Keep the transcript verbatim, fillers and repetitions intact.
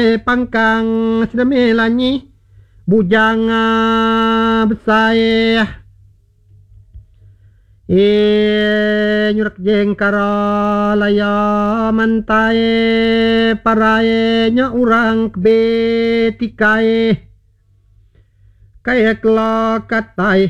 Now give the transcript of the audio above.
pangkang sinamelanyi bujang besai e nyurak jeng kara laya mantai parae nya urang kebetikae kayak lo katai